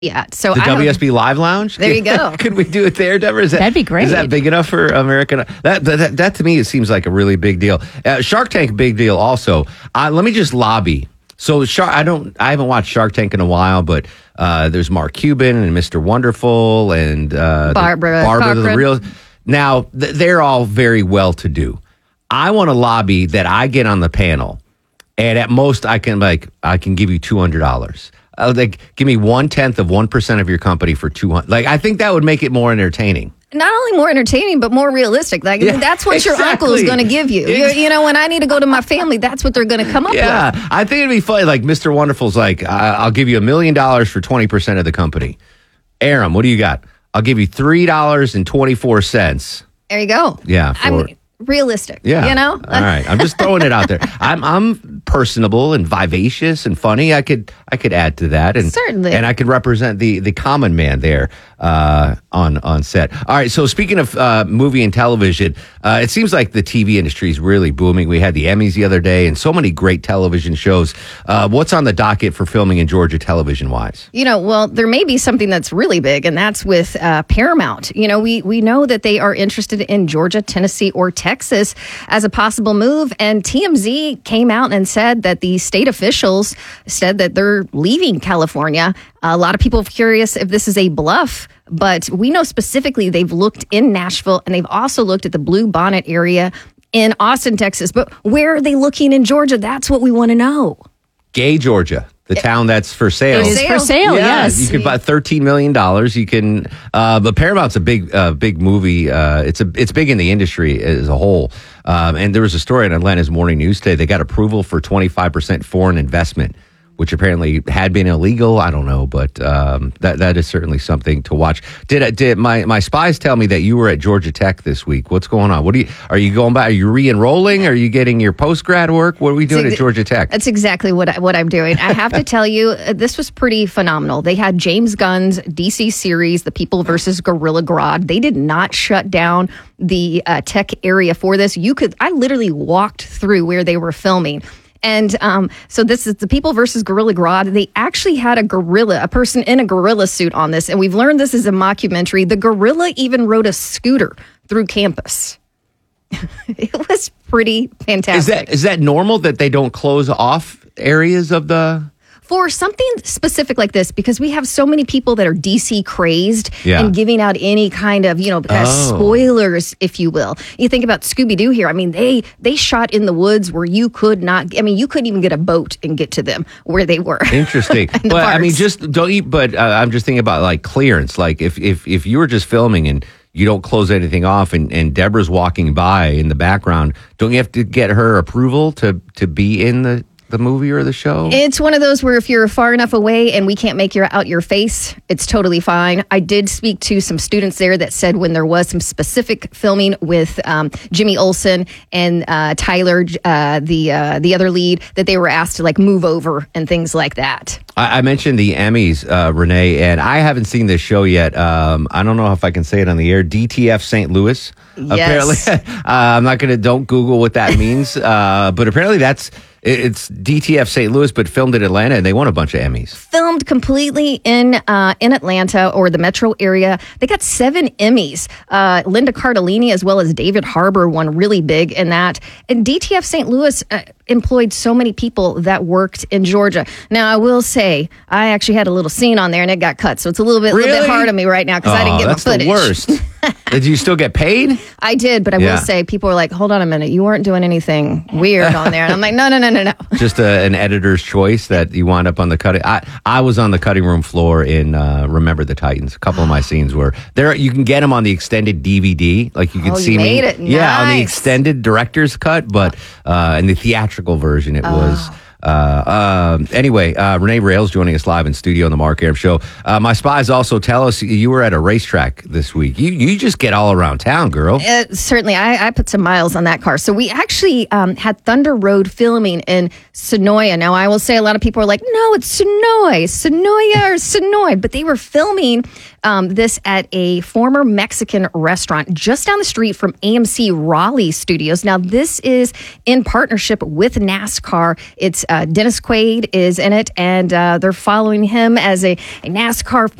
Yeah, so The WSB Live Lounge? There you go. Could we do it there, Deborah? That'd be great. Is that big enough for American? That to me, it seems like a really big deal. Shark Tank, big deal also. Let me just lobby. So I haven't watched Shark Tank in a while, but there's Mark Cuban and Mr. Wonderful and Barbara the Real. Now, they're all very well-to-do. I want to lobby that I get on the panel, and at most I can give you $200. Give me 1/10 of 1% of your company for $200. I think that would make it more entertaining. Not only more entertaining, but more realistic. That's what your uncle is going to give you. When I need to go to my family, that's what they're going to come up with. Yeah, I think it'd be funny. Mr. Wonderful's I'll give you $1 million for 20% of the company. Aram, what do you got? I'll give you $3.24. There you go. Yeah. Realistic. Yeah. All right. I'm just throwing it out there. I'm personable and vivacious and funny. I could add to that, and certainly, and I could represent the common man there on set. All right. So speaking of movie and television, it seems like the TV industry is really booming. We had the Emmys the other day, and so many great television shows. What's on the docket for filming in Georgia, television wise? Well, there may be something that's really big, and that's with Paramount. We know that they are interested in Georgia, Tennessee, or Texas as a possible move, and TMZ came out and said that the state officials said that they're leaving California. A lot of people are curious if this is a bluff, but we know specifically they've looked in Nashville, and they've also looked at the Blue Bonnet area in Austin, Texas. But where are they looking in Georgia? That's what we want to know. Gay Georgia. The town that's for sale. It is for sale, yes. You can buy $13 million. You can, but Paramount's a big movie. It's big in the industry as a whole. And there was a story in Atlanta's Morning News today. They got approval for 25% foreign investment, which apparently had been illegal. I don't know, but that is certainly something to watch. Did my spies tell me that you were at Georgia Tech this week? What's going on? Are you going back? Are you re-enrolling? Are you getting your post-grad work? What are we doing at Georgia Tech? That's exactly what I'm doing. I have to tell you, this was pretty phenomenal. They had James Gunn's DC series, The People versus Gorilla Grodd. They did not shut down the tech area for this. I literally walked through where they were filming. And so this is The People versus Gorilla Grodd. They actually had a person in a gorilla suit on this. And we've learned this is a mockumentary. The gorilla even rode a scooter through campus. It was pretty fantastic. Is that normal that they don't close off areas of the... For something specific like this, because we have so many people that are DC crazed and giving out any kind of, spoilers, if you will. You think about Scooby-Doo here. I mean, they shot in the woods where you couldn't even get a boat and get to them where they were. Interesting. But I mean, I'm just thinking about clearance. If you were just filming and you don't close anything off and Deborah's walking by in the background, don't you have to get her approval to be in the movie or the show? It's one of those where if you're far enough away and we can't make out your face, it's totally fine. I did speak to some students there that said when there was some specific filming with Jimmy Olsen and Tyler, the other lead, that they were asked to move over and things like that. I mentioned the Emmys, Renee, and I haven't seen this show yet. I don't know if I can say it on the air. DTF St. Louis. Yes. Apparently, I'm not going to. Don't Google what that means. But apparently, it's DTF St. Louis, but filmed in Atlanta, and they won a bunch of Emmys. Filmed completely in Atlanta or the metro area. They got 7 Emmys. Linda Cardellini as well as David Harbour won really big in that. And DTF St. Louis employed so many people that worked in Georgia. Now, I will say, I actually had a little scene on there, and it got cut. So it's a little bit hard on me right now because I didn't get my footage. That's the worst. Did you still get paid? I did, but I will say, people were like, hold on a minute, you weren't doing anything weird on there. And I'm like, no. Just an editor's choice that you wound up on the cutting. I was on the cutting room floor in Remember the Titans. A couple of my scenes were there. You can get them on the extended DVD. You can see me. It. Yeah, on the extended director's cut, but in the theatrical version, it was... Anyway, Renee Rails joining us live in studio on the Mark Arum Show. My spies also tell us you were at a racetrack this week. You just get all around town, girl. Certainly. I put some miles on that car. So we actually had Thunder Road filming in Sonoya. Now, I will say a lot of people are like, no, it's Sonoya or Sonoy. But they were filming this at a former Mexican restaurant just down the street from AMC Raleigh Studios. Now, this is in partnership with NASCAR. It's Dennis Quaid is in it, and they're following him as a NASCAR